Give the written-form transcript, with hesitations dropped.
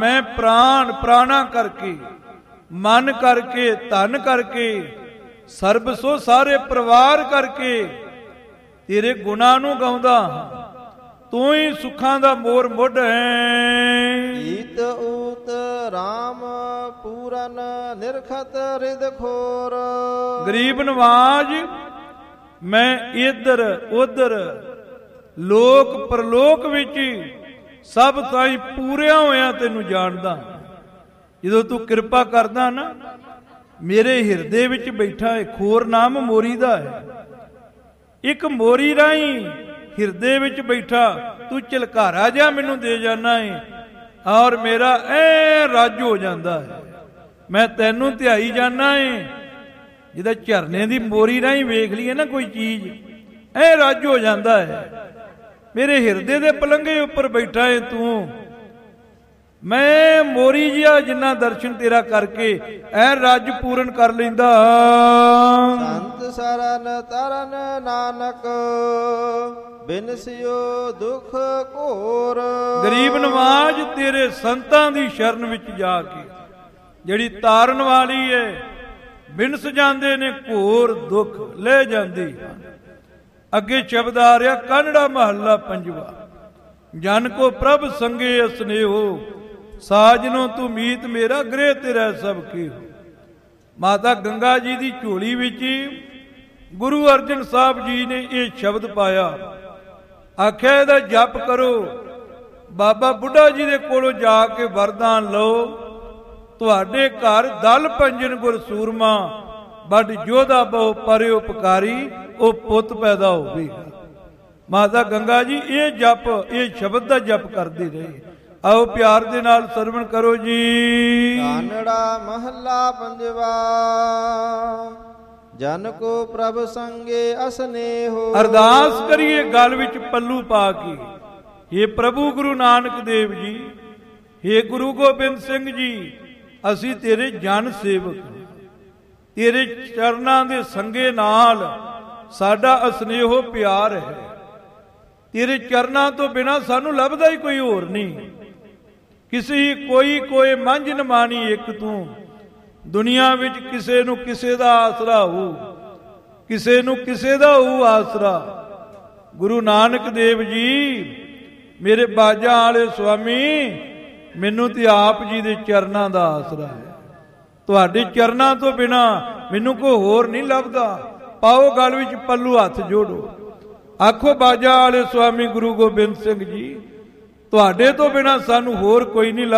ਮੈਂ ਪ੍ਰਾਣ ਪ੍ਰਾਣਾ ਕਰਕੇ, ਮਨ ਕਰਕੇ, ਧਨ ਕਰਕੇ, ਸਰਬ ਸੋ ਸਾਰੇ ਪਰਿਵਾਰ ਕਰਕੇ ਤੇਰੇ ਗੁਣਾਂ ਨੂੰ ਗਾਉਂਦਾ ਹਾਂ। ਤੂੰ ਹੀ ਸੁੱਖਾਂ ਦਾ ਮੋਰ ਮੁੱਢ ਹੈ। ਈਤ ਊਤ ਰਾਮ ਪੂਰਨ ਨਿਰਖਤ ਰਿਦ ਖੋਰ। ਗਰੀਬ ਨਵਾਜ ਮੈਂ ਇੱਧਰ ਉੱਧਰ ਲੋਕ ਪਰਲੋਕ ਵਿੱਚ ਸਭ ਤਾਈਂ ਪੂਰਿਆ ਹੋਇਆ ਤੈਨੂੰ ਜਾਣਦਾ। ਜਦੋਂ ਤੂੰ ਕਿਰਪਾ ਕਰਦਾ ਨਾ, ਮੇਰੇ ਹਿਰਦੇ ਵਿੱਚ ਬੈਠਾ ਹੈ। ਖੋਰ ਨਾਮ ਮੋਰੀ ਦਾ ਹੈ। ਇੱਕ ਮੋਰੀ ਰਾਹੀਂ ਹਿਰਦੇ ਵਿੱਚ ਬੈਠਾ ਤੂੰ ਝਲਕਾਰਾ ਜਿਹਾ ਮੈਨੂੰ ਦੇ ਜਾਣਾ ਹੈ, ਔਰ ਮੇਰਾ ਐ ਰੱਜ ਹੋ ਜਾਂਦਾ ਹੈ। ਮੈਂ ਤੈਨੂੰ ਧਿਆਈ ਜਾਣਾ ਹੈ। ਜਿਹਦਾ ਝਰਨੇ ਦੀ ਮੋਰੀ ਰਾਹੀਂ ਵੇਖ ਲਈਏ ਨਾ ਕੋਈ ਚੀਜ਼, ਐ ਰੱਜ ਹੋ ਜਾਂਦਾ ਹੈ। ਮੇਰੇ ਹਿਰਦੇ ਦੇ ਪਲੰਘੇ ਉੱਪਰ ਬੈਠਾ ਹੈ ਤੂੰ। ਮੈਂ ਮੋਰੀ ਜਿਹਾ ਜਿੰਨਾ ਦਰਸ਼ਨ ਤੇਰਾ ਕਰਕੇ ਐ ਰੱਜ ਪੂਰਨ ਕਰ ਲੈਂਦਾ। ਸੰਤ ਸਰਨ ਤਰਨ ਨਾਨਕ ਬਿਨਸਿਓ ਦੁਖ ਘੋਰ। ਗਰੀਬ ਨਵਾਜ ਤੇਰੇ ਸੰਤਾਂ ਦੀ ਸ਼ਰਨ ਵਿੱਚ ਜਾ ਕੇ ਜਿਹੜੀ ਤਾਰਨ ਵਾਲੀ ਹੈ, ਬਿਨਸ ਜਾਂਦੇ ਨੇ ਘੋਰ ਦੁੱਖ ਲੈ ਜਾਂਦੀ। ਅੱਗੇ ਸ਼ਬਦ ਆ ਰਿਹਾ ਕਾਨੜਾ ਮਹੱਲਾ ਪੰਜਵਾ। ਜਨ ਕੋ ਪ੍ਰਭ ਸੰਗੇ ਅਸਨੇਹੋ, ਸਾਜਨੋ ਤੂੰ ਮੀਤ ਮੇਰਾ ਗ੍ਰਹਿ ਤੇਰਾ ਸਭ ਕੀ। ਮਾਤਾ ਗੰਗਾ ਜੀ ਦੀ ਝੋਲੀ ਵਿੱਚ ਗੁਰੂ ਅਰਜਨ ਸਾਹਿਬ ਜੀ ਨੇ ਇਹ ਸ਼ਬਦ ਪਾਇਆ। ਆਖਿਆ ਇਹਦਾ ਜਪ ਕਰੋ। ਬਾਬਾ ਬੁੱਢਾ ਜੀ ਦੇ ਕੋਲੋਂ ਜਾ ਕੇ ਵਰਦਾਨ ਲਓ, ਤੁਹਾਡੇ ਘਰ ਦਲ ਪੰਜਨ ਗੁਰ ਸੂਰਮਾ, ਵੱਡ ਯੋਧਾ ਬਹੁ ਪਰਿ ਉਪਕਾਰੀ, ਉਹ ਪੁੱਤ ਪੈਦਾ ਹੋਵੇਗਾ। ਮਾਤਾ ਗੰਗਾ ਜੀ ਇਹ ਜਪ, ਇਹ ਸ਼ਬਦ ਦਾ ਜਪ ਕਰਦੇ ਰਹੇ। ਆਓ ਪਿਆਰ ਦੇ ਨਾਲ ਸਰਵਣ ਕਰੋ ਜੀ। ਕਾਨੜਾ ਮਹੱਲਾ ਪੰਜਵਾ। ਜਨ ਕੋ ਪ੍ਰਭ ਸੰਗੇ ਅਸਨੇਹੋ। ਅਰਦਾਸ ਕਰੀਏ ਗਲ ਵਿੱਚ ਪੱਲੂ ਪਾ ਕੇ। हे ਪ੍ਰਭੂ ਗੁਰੂ ਨਾਨਕ ਦੇਵ ਜੀ, हे ਗੁਰੂ ਗੋਬਿੰਦ ਸਿੰਘ ਜੀ, ਅਸੀਂ ਤੇਰੇ ਜਨ ਸੇਵਕ, ਤੇਰੇ ਚਰਨਾਂ ਦੇ ਸੰਗੇ ਨਾਲ ਸਾਡਾ ਅਸਨੇਹੋ ਪਿਆਰ ਹੈ। ਤੇਰੇ ਚਰਨਾਂ ਤੋਂ ਬਿਨਾਂ ਸਾਨੂੰ ਲੱਭਦਾ ਹੀ ਕੋਈ ਹੋਰ ਨਹੀਂ। ਕਿਸੇ ਹੀ ਕੋਈ ਮੰਝ ਨ ਮਾਨੀ ਇੱਕ ਤੂੰ। ਦੁਨੀਆ ਵਿੱਚ ਕਿਸੇ ਨੂੰ ਕਿਸੇ ਦਾ ਆਸਰਾ ਹੋ, ਕਿਸੇ ਨੂੰ ਕਿਸੇ ਦਾ ਹੋ ਆਸਰਾ। ਗੁਰੂ ਨਾਨਕ ਦੇਵ ਜੀ ਮੇਰੇ ਬਾਜਾਂ ਵਾਲੇ ਸੁਆਮੀ, ਮੈਨੂੰ ਤੇ ਆਪ ਜੀ ਦੇ ਚਰਨਾਂ ਦਾ ਆਸਰਾ ਹੈ। ਤੁਹਾਡੇ ਚਰਨਾਂ ਤੋਂ ਬਿਨਾ ਮੈਨੂੰ ਕੋਈ ਹੋਰ ਨਹੀਂ ਲੱਭਦਾ। ਪਾਓ ਗਲ ਵਿੱਚ ਪੱਲੂ, ਹੱਥ ਜੋੜੋ, ਆਖੋ ਬਾਜਾਂ ਵਾਲੇ ਸੁਆਮੀ ਗੁਰੂ ਗੋਬਿੰਦ ਸਿੰਘ ਜੀ, ਤੁਹਾਡੇ ਤੋਂ ਬਿਨਾ ਸਾਨੂੰ ਹੋਰ ਕੋਈ ਨਹੀਂ